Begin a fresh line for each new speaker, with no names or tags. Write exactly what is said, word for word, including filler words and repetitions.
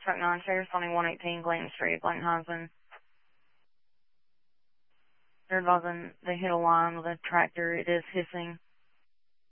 Truck nine, Sheriff's County one eighteen, Glen Street, Glen Husband. They're advising they hit a line with a tractor. It is hissing.